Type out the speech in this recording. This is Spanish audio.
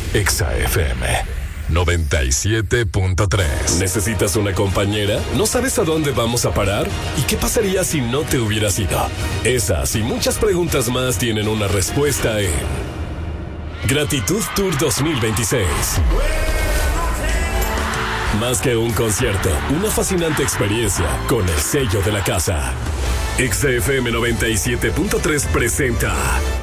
Exa FM 97.3. ¿Necesitas una compañera? ¿No sabes a dónde vamos a parar? ¿Y qué pasaría si no te hubieras ido? Esas y muchas preguntas más tienen una respuesta en Gratitud Tour 2026. Más que un concierto, una fascinante experiencia con el sello de la casa. Exa FM 97.3 presenta